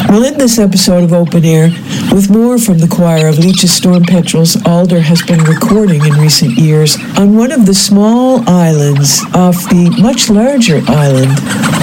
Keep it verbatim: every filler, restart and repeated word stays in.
We'll end this episode of Open Air with more from the choir of Leech's Storm Petrels Alder has been recording in recent years on one of the small islands off the much larger island